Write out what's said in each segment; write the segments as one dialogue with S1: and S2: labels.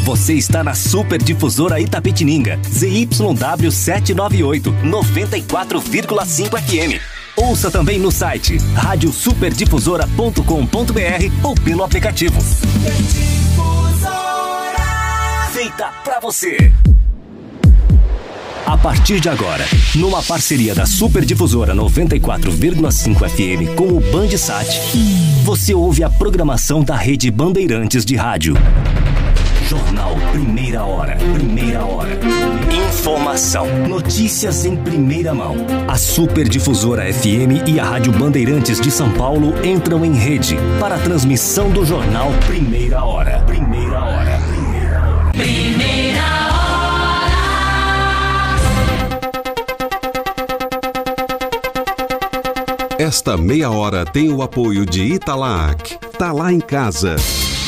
S1: Você está na Super Difusora Itapetininga, ZYW 798, 94,5 FM. Ouça também no site radiosuperdifusora.com.br ou pelo aplicativo. Feita pra você. A partir de agora, numa parceria da Super Difusora 94,5 FM com o Bandsat, você ouve a programação da Rede Bandeirantes de Rádio. Jornal Primeira Hora. Primeira Hora. Informação. Notícias em primeira mão. A Super Difusora FM e a Rádio Bandeirantes de São Paulo entram em rede para a transmissão do Jornal Primeira Hora. Primeira Hora. Primeira Hora.
S2: Esta meia hora tem o apoio de Italac. Tá lá em casa.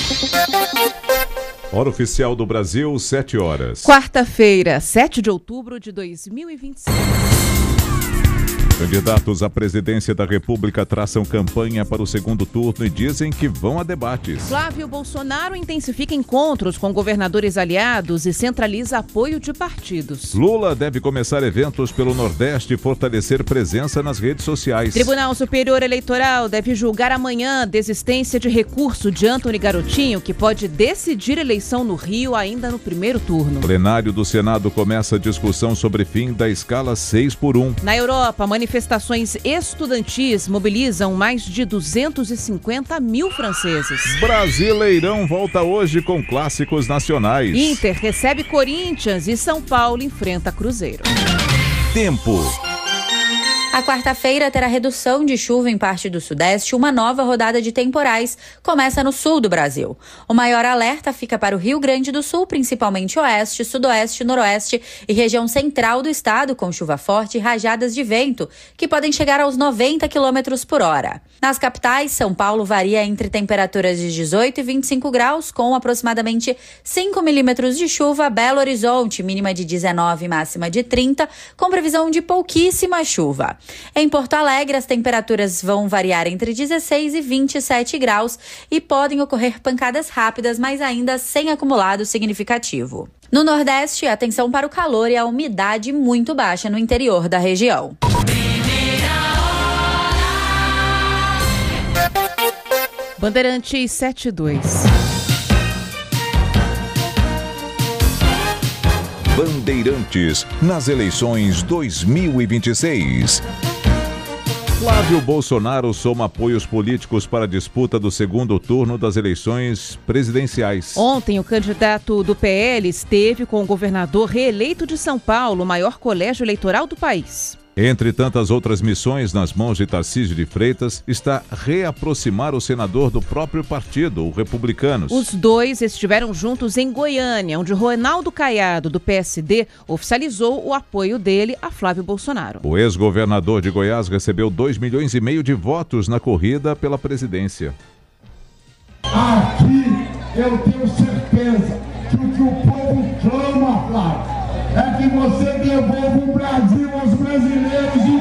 S3: Hora oficial do Brasil, 7 horas.
S4: Quarta-feira, 7 de outubro de 2025.
S3: Candidatos à presidência da República traçam campanha para o segundo turno e dizem que vão a debates.
S4: Flávio Bolsonaro intensifica encontros com governadores aliados e centraliza apoio de partidos.
S3: Lula deve começar eventos pelo Nordeste e fortalecer presença nas redes sociais.
S4: Tribunal Superior Eleitoral deve julgar amanhã a desistência de recurso de Antony Garotinho, que pode decidir eleição no Rio ainda no primeiro turno.
S3: Plenário do Senado começa a discussão sobre fim da escala 6x1.
S4: Na Europa, manifestações estudantis mobilizam mais de 250 mil franceses.
S3: Brasileirão volta hoje com clássicos nacionais.
S4: Inter recebe Corinthians e São Paulo enfrenta Cruzeiro.
S3: Tempo.
S5: A quarta-feira terá redução de chuva em parte do Sudeste e uma nova rodada de temporais começa no sul do Brasil. O maior alerta fica para o Rio Grande do Sul, principalmente oeste, sudoeste, noroeste e região central do estado, com chuva forte e rajadas de vento, que podem chegar aos 90 km por hora. Nas capitais, São Paulo varia entre temperaturas de 18 e 25 graus, com aproximadamente 5 milímetros de chuva. Belo Horizonte, mínima de 19 e máxima de 30, com previsão de pouquíssima chuva. Em Porto Alegre, as temperaturas vão variar entre 16 e 27 graus e podem ocorrer pancadas rápidas, mas ainda sem acumulado significativo. No Nordeste, atenção para o calor e a umidade muito baixa no interior da região.
S4: Bandeirantes 72.
S3: Bandeirantes nas eleições 2026. Flávio Bolsonaro soma apoios políticos para a disputa do segundo turno das eleições presidenciais.
S4: Ontem, o candidato do PL esteve com o governador reeleito de São Paulo, o maior colégio eleitoral do país.
S3: Entre tantas outras missões nas mãos de Tarcísio de Freitas, está reaproximar o senador do próprio partido, o Republicanos.
S4: Os dois estiveram juntos em Goiânia, onde Ronaldo Caiado, do PSD, oficializou o apoio dele a Flávio Bolsonaro.
S3: O ex-governador de Goiás recebeu 2,5 milhões de votos na corrida pela presidência.
S6: Aqui eu tenho certeza que o que o povo clama, Flávio, é que você devolva o Brasil aos brasileiros e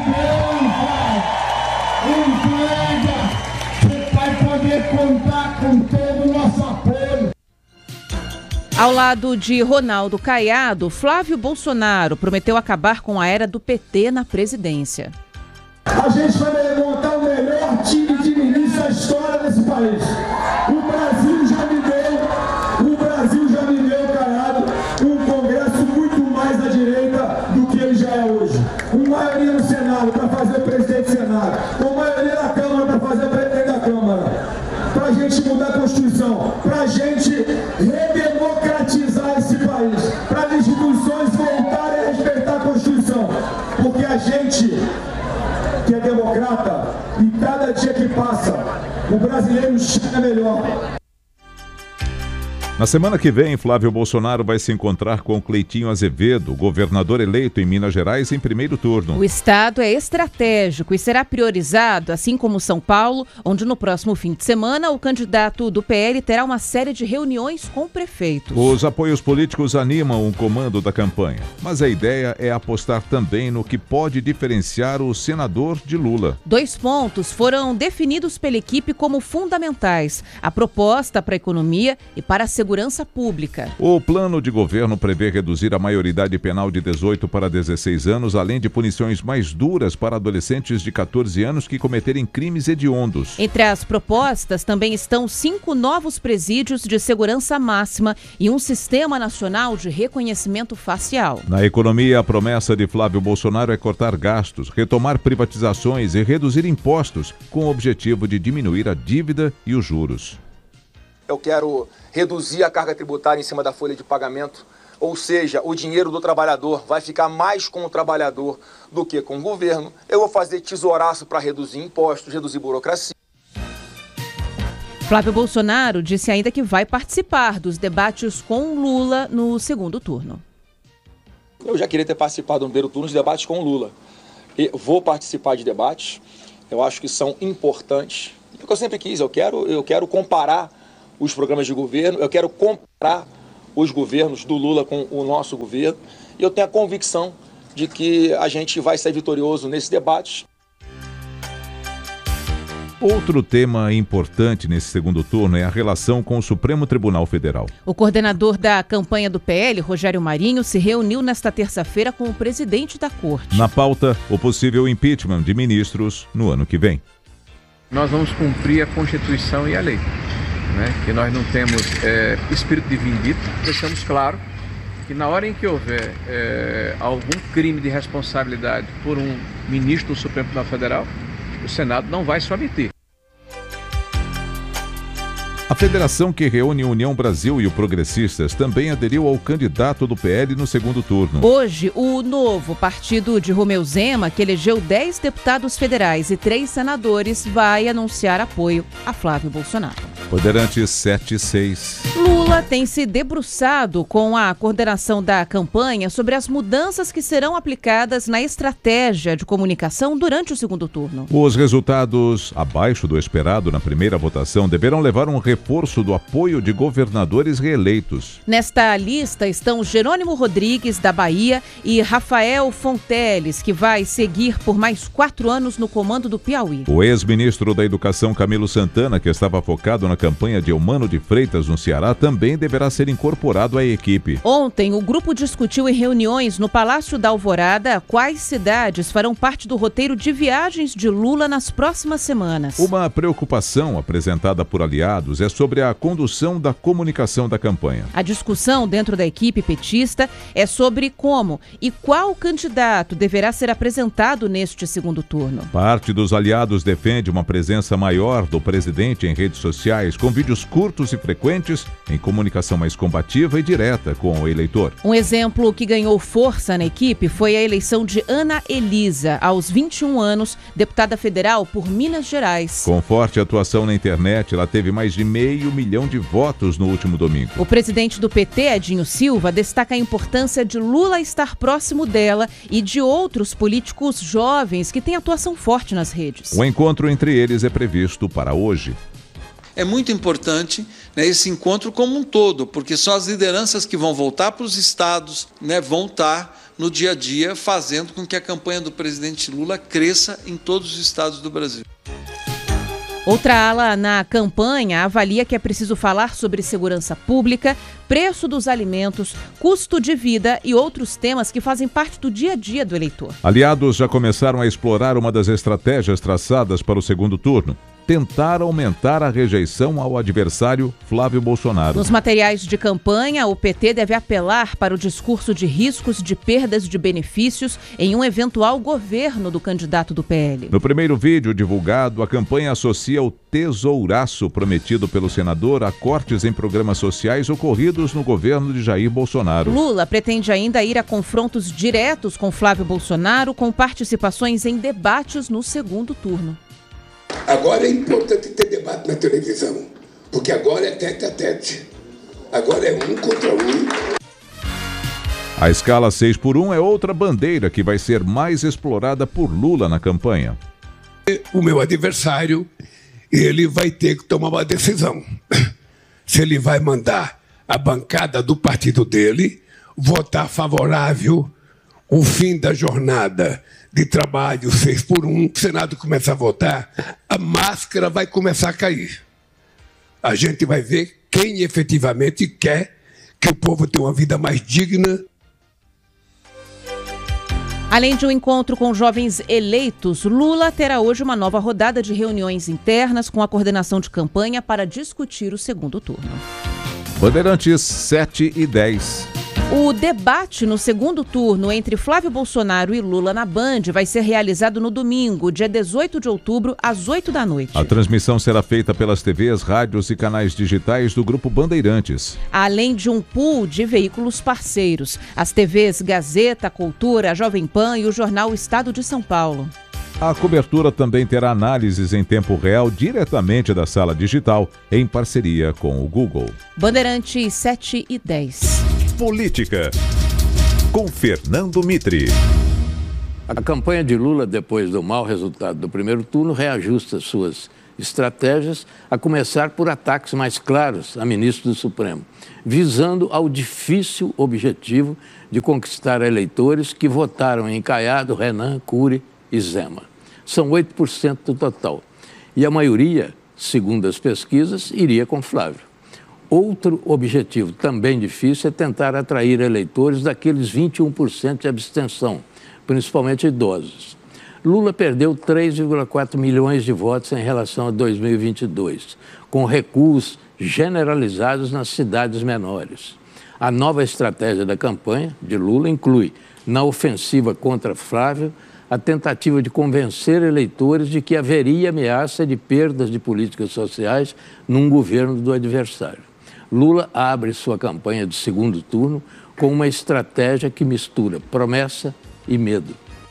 S6: entrega. Você vai poder contar com todo o nosso apoio.
S4: Ao lado de Ronaldo Caiado, Flávio Bolsonaro prometeu acabar com a era do PT na presidência.
S6: A gente vai montar o melhor time de ministro da história desse país. O Brasil já me deu, Caiado, um Congresso muito mais à direita do que ele já é hoje. Com maioria no Senado para fazer presidente do Senado. Com maioria na Câmara para fazer presidente da Câmara. Para a gente mudar a Constituição. Para a gente redemocratizar esse país. Para as instituições voltarem a respeitar a Constituição. Porque a gente que é democrata e cada dia que passa, o brasileiro chega melhor.
S3: Na semana que vem, Flávio Bolsonaro vai se encontrar com Cleitinho Azevedo, governador eleito em Minas Gerais em primeiro turno.
S4: O estado é estratégico e será priorizado, assim como São Paulo, onde no próximo fim de semana o candidato do PL terá uma série de reuniões com prefeitos.
S3: Os apoios políticos animam o comando da campanha, mas a ideia é apostar também no que pode diferenciar o senador de Lula.
S4: 2 pontos foram definidos pela equipe como fundamentais: a proposta para a economia e para a segurança segurança pública.
S3: O plano de governo prevê reduzir a maioridade penal de 18 para 16 anos, além de punições mais duras para adolescentes de 14 anos que cometerem crimes hediondos.
S4: Entre as propostas também estão 5 novos presídios de segurança máxima e um sistema nacional de reconhecimento facial.
S3: Na economia, a promessa de Flávio Bolsonaro é cortar gastos, retomar privatizações e reduzir impostos, com o objetivo de diminuir a dívida e os juros.
S7: Eu quero reduzir a carga tributária em cima da folha de pagamento, ou seja, o dinheiro do trabalhador vai ficar mais com o trabalhador do que com o governo. Eu vou fazer tesouraço para reduzir impostos, reduzir burocracia.
S4: Flávio Bolsonaro disse ainda que vai participar dos debates com Lula no segundo turno.
S7: Eu já queria ter participado no primeiro turno de debates com Lula. E vou participar de debates, eu acho que são importantes. Porque eu sempre quis, eu quero comparar os programas de governo, eu quero comparar os governos do Lula com o nosso governo. E eu tenho a convicção de que a gente vai ser vitorioso nesse debate.
S3: Outro tema importante nesse segundo turno é a relação com o Supremo Tribunal Federal.
S4: O coordenador da campanha do PL, Rogério Marinho, se reuniu nesta terça-feira com o presidente da Corte.
S3: Na pauta, o possível impeachment de ministros no ano que vem.
S8: Nós vamos cumprir a Constituição e a lei, né? Que nós não temos espírito de vindita, deixamos claro que na hora em que houver algum crime de responsabilidade por um ministro do Supremo Tribunal Federal, o Senado não vai se omitir.
S3: A federação que reúne União Brasil e o Progressistas também aderiu ao candidato do PL no segundo turno.
S4: Hoje, o novo partido de Romeu Zema, que elegeu 10 deputados federais e 3 senadores, vai anunciar apoio a Flávio Bolsonaro.
S3: Bandeirantes 7-6.
S4: Lula tem se debruçado com a coordenação da campanha sobre as mudanças que serão aplicadas na estratégia de comunicação durante o segundo turno.
S3: Os resultados abaixo do esperado na primeira votação deverão levar um reforço do apoio de governadores reeleitos.
S4: Nesta lista estão Jerônimo Rodrigues, da Bahia, e Rafael Fonteles, que vai seguir por mais 4 anos no comando do Piauí.
S3: O ex-ministro da Educação, Camilo Santana, que estava focado na campanha de Eumano de Freitas, no Ceará, também deverá ser incorporado à equipe.
S4: Ontem, o grupo discutiu em reuniões no Palácio da Alvorada quais cidades farão parte do roteiro de viagens de Lula nas próximas semanas.
S3: Uma preocupação apresentada por aliados é sobre a condução da comunicação da campanha.
S4: A discussão dentro da equipe petista é sobre como e qual candidato deverá ser apresentado neste segundo turno.
S3: Parte dos aliados defende uma presença maior do presidente em redes sociais, com vídeos curtos e frequentes, em comunicação mais combativa e direta com o eleitor.
S4: Um exemplo que ganhou força na equipe foi a eleição de Ana Elisa, aos 21 anos, deputada federal por Minas Gerais.
S3: Com forte atuação na internet, ela teve mais de 500 mil de votos no último domingo.
S4: O presidente do PT, Edinho Silva, destaca a importância de Lula estar próximo dela e de outros políticos jovens que têm atuação forte nas redes.
S3: O encontro entre eles é previsto para hoje.
S9: É muito importante, né, esse encontro como um todo, porque são as lideranças que vão voltar para os estados, né, vão estar no dia a dia fazendo com que a campanha do presidente Lula cresça em todos os estados do Brasil.
S4: Outra ala na campanha avalia que é preciso falar sobre segurança pública, preço dos alimentos, custo de vida e outros temas que fazem parte do dia a dia do eleitor.
S3: Aliados já começaram a explorar uma das estratégias traçadas para o segundo turno: tentar aumentar a rejeição ao adversário Flávio Bolsonaro.
S4: Nos materiais de campanha, o PT deve apelar para o discurso de riscos de perdas de benefícios em um eventual governo do candidato do PL.
S3: No primeiro vídeo divulgado, a campanha associa o tesouraço prometido pelo senador a cortes em programas sociais ocorridos no governo de Jair Bolsonaro.
S4: Lula pretende ainda ir a confrontos diretos com Flávio Bolsonaro, com participações em debates no segundo turno.
S10: Agora é importante ter debate na televisão, porque agora é tete a tete. Agora é 1 contra 1.
S3: A escala 6x1 é outra bandeira que vai ser mais explorada por Lula na campanha.
S10: O meu adversário, ele vai ter que tomar uma decisão. Se ele vai mandar a bancada do partido dele votar favorável o fim da jornada de trabalho 6x1, o Senado começa a votar, a máscara vai começar a cair. A gente vai ver quem efetivamente quer que o povo tenha uma vida mais digna.
S4: Além de um encontro com jovens eleitos, Lula terá hoje uma nova rodada de reuniões internas com a coordenação de campanha para discutir o segundo turno.
S3: Bandeirantes 7h10.
S4: O debate no segundo turno entre Flávio Bolsonaro e Lula na Band vai ser realizado no domingo, dia 18 de outubro, às 8 da noite.
S3: A transmissão será feita pelas TVs, rádios e canais digitais do Grupo Bandeirantes.
S4: Além de um pool de veículos parceiros, as TVs Gazeta, Cultura, Jovem Pan e o jornal Estado de São Paulo.
S3: A cobertura também terá análises em tempo real diretamente da sala digital, em parceria com o Google.
S4: Bandeirantes 7h10.
S11: Política, com Fernando Mitre.
S12: A campanha de Lula, depois do mau resultado do primeiro turno, reajusta suas estratégias, a começar por ataques mais claros a ministro do Supremo, visando ao difícil objetivo de conquistar eleitores que votaram em Caiado, Renan, Cury e Zema. São 8% do total. E a maioria, segundo as pesquisas, iria com Flávio. Outro objetivo também difícil é tentar atrair eleitores daqueles 21% de abstenção, principalmente idosos. Lula perdeu 3,4 milhões de votos em relação a 2022, com recuos generalizados nas cidades menores. A nova estratégia da campanha de Lula inclui, na ofensiva contra Flávio, a tentativa de convencer eleitores de que haveria ameaça de perdas de políticas sociais num governo do adversário. Lula abre sua campanha de segundo turno com uma estratégia que mistura promessa e medo.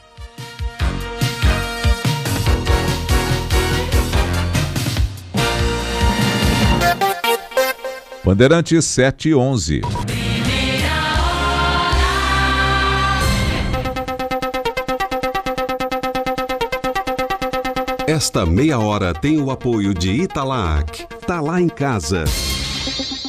S3: Bandeirantes 7h11.
S2: Esta meia hora tem o apoio de Italac. Tá lá em casa.